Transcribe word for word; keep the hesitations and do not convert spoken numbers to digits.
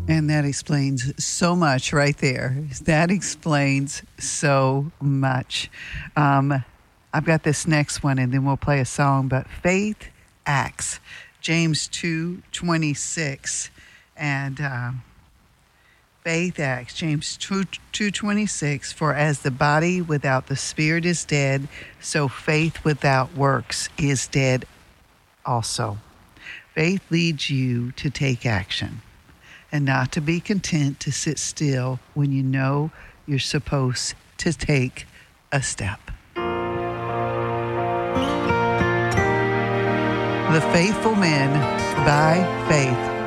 And that explains so much right there. That explains so much. Um, I've got this next one, and then we'll play a song. But faith acts. James two twenty-six. And uh, faith acts. James two twenty-six. For as the body without the spirit is dead, so faith without works is dead also. Faith leads you to take action, and not to be content to sit still when you know you're supposed to take a step. The faithful men by faith